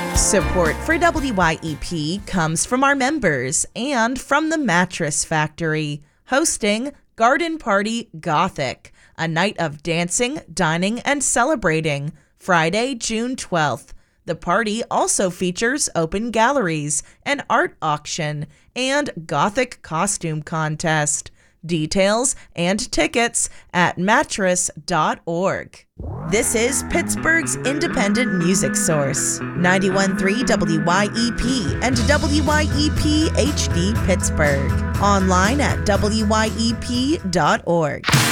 Support for WYEP comes from our members and from the Mattress Factory, hosting Garden Party Gothic, a night of dancing, dining, and celebrating, Friday, June 12th. The party also features open galleries, an art auction, and Gothic costume contest. Details and tickets at mattress.org. This is Pittsburgh's independent music source, 91.3 WYEP and WYEP HD Pittsburgh. Online at WYEP.org.